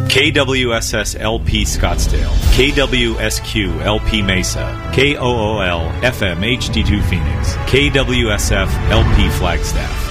KWSS LP Scottsdale, KWSQ LP Mesa, KOOL FM HD2 Phoenix, KWSF LP Flagstaff.